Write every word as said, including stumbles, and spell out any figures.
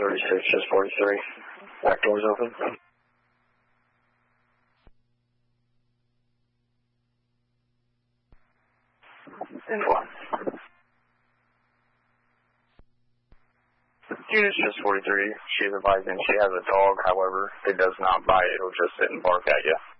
thirty-six, just forty-three. Back doors open. Info. Unit's just forty-three. She's advising she has a dog, however, it does not bite. It'll just sit and bark at you.